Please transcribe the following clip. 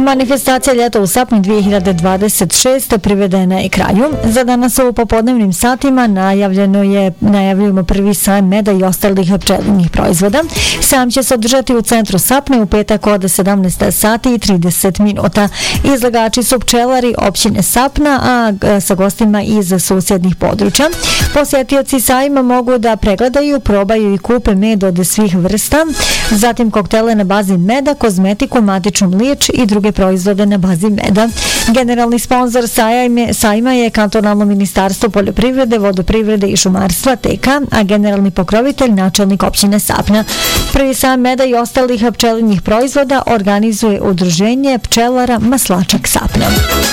Manifestacija Ljeto u Sapni 2026 privedena je kraju. Za danas u popodnevnim satima najavljujemo prvi sajam meda i ostalih pčelinjih proizvoda. Sajam će se održati u centru Sapne u petak od 17 sati i 30 minuta. Izlagači su pčelari općine Sapna, a sa gostima iz susjednih područja. Posjetioci sajma mogu da pregledaju, probaju i kupe med od svih vrsta, zatim koktele na bazi meda, kozmetiku, matičnu mliječ i druge proizvode na bazi meda. Generalni sponsor sajma je Kantonalno ministarstvo poljoprivrede, vodoprivrede i šumarstva TK, a generalni pokrovitelj načelnik općine Sapna. Prvi sajam meda i ostalih pčelinjih proizvoda organizuje udruženje pčelara Maslačak Sapna.